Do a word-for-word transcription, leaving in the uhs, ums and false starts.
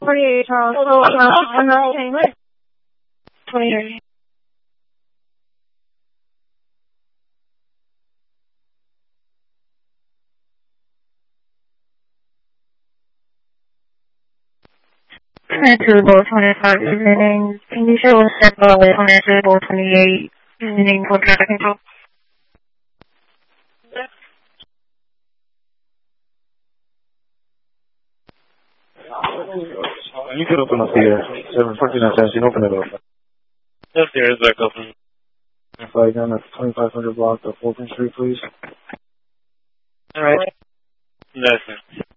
forty-eight, Charles. Hello, I'm not saying what? twenty-three. twenty-two, twenty-five, evening. Can you show us step uh, twenty-two, twenty-eight, evening for traffic control? You could open up the uh, seven forty-nine seventeen, open it up. Yes, there is back open. Fly down at twenty-five hundred block of Fulton Street, please. Alright. No, sir.